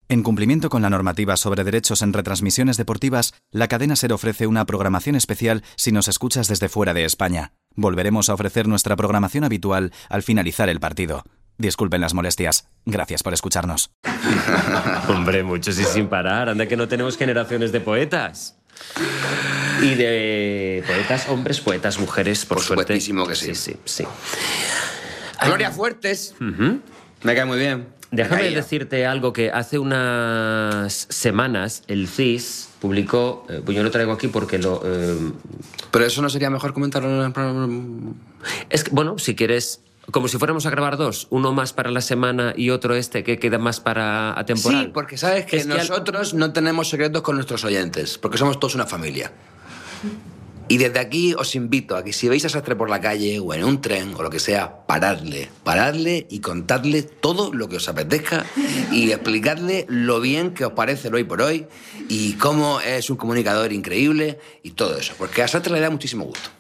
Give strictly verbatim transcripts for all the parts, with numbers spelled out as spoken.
En cumplimiento con la normativa sobre derechos en retransmisiones deportivas, la cadena SER ofrece una programación especial si nos escuchas desde fuera de España. Volveremos a ofrecer nuestra programación habitual al finalizar el partido. Disculpen las molestias. Gracias por escucharnos. Hombre, muchos y sin parar. Anda que no tenemos generaciones de poetas. Y de poetas, hombres, poetas, mujeres, por, por suerte. Supuestísimo que sí. Sí, sí, sí. Gloria Fuertes. Uh-huh. Me cae muy bien. Déjame decirte algo que hace unas semanas el C I S publicó, eh, pues yo lo traigo aquí porque lo... Eh, Pero eso no sería mejor comentarlo en el programa. Es que, bueno, si quieres, como si fuéramos a grabar dos, uno más para la semana y otro este que queda más para atemporal. Sí, porque sabes que, es que nosotros al... no tenemos secretos con nuestros oyentes, porque somos todos una familia. Y desde aquí os invito a que si veis a Sastre por la calle o en un tren o lo que sea, paradle, paradle y contadle todo lo que os apetezca y explicadle lo bien que os parece el hoy por hoy y cómo es un comunicador increíble y todo eso, porque a Sastre le da muchísimo gusto.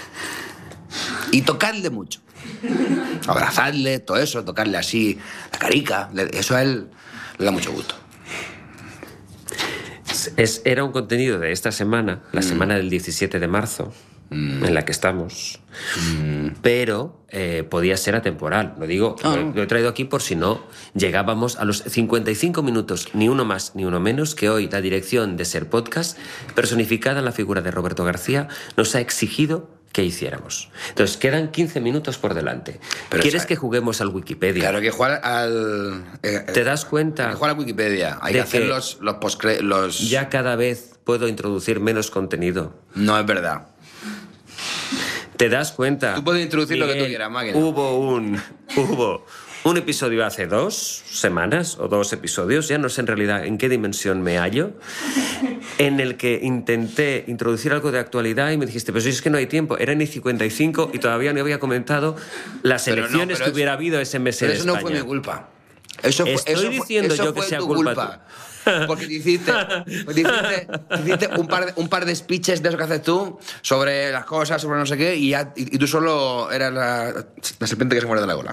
Y tocadle mucho. Abrazadle, todo eso, tocarle así la carica, eso a él le da mucho gusto. Es, era un contenido de esta semana, la mm. semana del diecisiete de marzo, mm. en la que estamos, mm. pero eh, podía ser atemporal. Lo digo, oh. lo, lo he traído aquí por si no llegábamos a los cincuenta y cinco minutos, ni uno más ni uno menos, que hoy la dirección de SER Podcast, personificada en la figura de Roberto García, nos ha exigido que hiciéramos. Entonces, quedan quince minutos por delante. Pero ¿Quieres que juguemos al Wikipedia? Claro, que jugar al... Eh, ¿Te das cuenta? Hay que jugar al Wikipedia. Hay que hacer que los, los postcre... Los... Ya cada vez puedo introducir menos contenido. No es verdad. ¿Te das cuenta? Tú puedes introducir Miguel, lo que tú quieras, máquina. Hubo un... Hubo... Un episodio hace dos semanas, o dos episodios, ya no sé en realidad en qué dimensión me hallo, en el que intenté introducir algo de actualidad y me dijiste, pero si es que no hay tiempo, eran y cincuenta y cinco y todavía no había comentado las pero elecciones no, que eso, hubiera habido ese mes en España. Pero eso no fue mi culpa. Eso fue, Estoy eso diciendo fue, yo que sea culpa, culpa. Porque te hiciste, te hiciste, te hiciste un, par de, un par de speeches de eso que haces tú sobre las cosas, sobre no sé qué, y, ya, y, y tú solo eras la, la serpiente que se muere de la cola.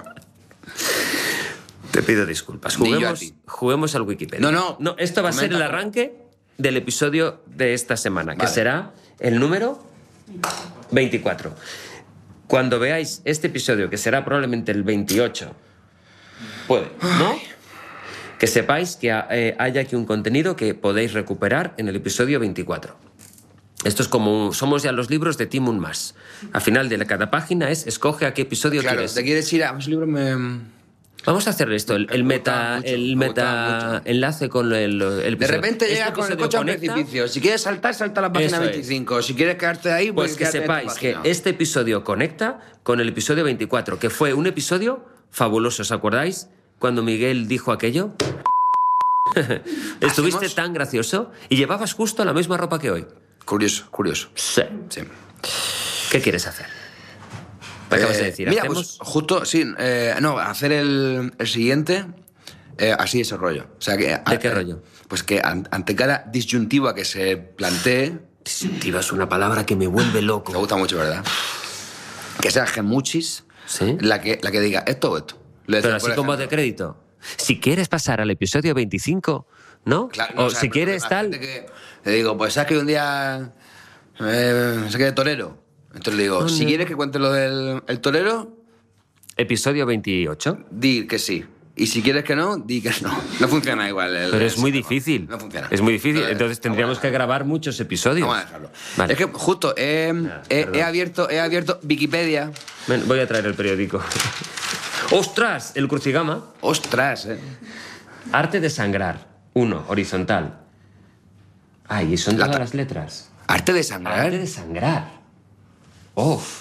Te pido disculpas. Juguemos, juguemos al Wikipedia. No, no. no esto va a ser el arranque del episodio de esta semana, vale. Que será el número veinticuatro. Cuando veáis este episodio, que será probablemente el veintiocho, puede, ¿no? Ay. Que sepáis que eh, hay aquí un contenido que podéis recuperar en el episodio veinticuatro. Esto es como... Somos ya los libros de Tim Un Mas. Al final de cada página es escoge a qué episodio claro, quieres. Te quieres ir a... Ese libro me... Vamos a hacer esto, el, el meta, mucho, el meta enlace con el, el De repente llegas este con el coche a un precipicio. Si quieres saltar, salta a la página veinticinco. Es. Si quieres quedarte ahí, pues, pues que sepáis que este episodio conecta con el episodio veinticuatro, que fue un episodio fabuloso. ¿Os acordáis cuando Miguel dijo aquello? Estuviste ¿Hacemos? tan gracioso y llevabas justo la misma ropa que hoy. Curioso, curioso. Sí. sí. ¿Qué quieres hacer? ¿Qué acabas de decir? Mira, pues justo, sí, eh, no, hacer el, el siguiente, eh, así ese rollo. O sea que, ¿De a, qué eh, rollo? Pues que ante cada disyuntiva que se plantee... Disyuntiva es una palabra que me vuelve loco. Me gusta mucho, ¿verdad? Que sea gemuchis, ¿sí? la, que, la que diga esto o esto. Le Pero así como de crédito. Si quieres pasar al episodio veinticinco, ¿no? Claro, no o, o sea, si quieres tal... Que, le digo, pues sabes que un día eh, se quede torero. Entonces le digo, oh, si no. quieres que cuente lo del el torero... Episodio veintiocho. Di que sí. Y si quieres que no, di que no. No funciona igual. El, Pero es muy no, difícil. No funciona. Es muy difícil. Entonces tendríamos que grabar muchos episodios. Vamos a dejarlo. Vale. Es que justo he, ah, he, he, abierto, he abierto Wikipedia. Ven, voy a traer el periódico. ¡Ostras! El crucigama. ¡Ostras! Eh. Arte de sangrar. Uno, horizontal. Ay, ¿y son La todas las letras? ¿Arte de sangrar? Arte de sangrar. ¡Uf!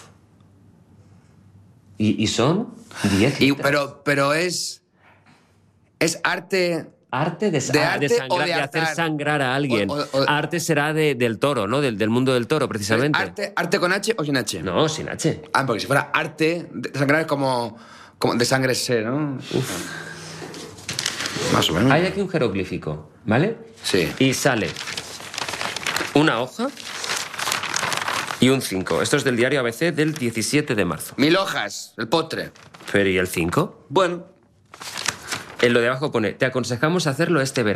¿Y, y son diez letras? Pero, pero es... Es arte... Arte de, de, ah, arte de, sangrar, o de, de hacer sangrar a alguien. O, o, o, arte será de, del toro, ¿no? Del, del mundo del toro, precisamente. Arte, ¿Arte con H o sin H? No, sin H. Ah, porque si fuera arte de sangrar es como... como de sangre sé, ¿no? Uf. Más o menos. Hay aquí un jeroglífico, ¿vale? Sí. Y sale una hoja y un cinco. Esto es del diario A B C del diecisiete de marzo. Mil hojas, el postre. ¿Pero y el cinco? Bueno. En lo de abajo pone, te aconsejamos hacerlo este verano.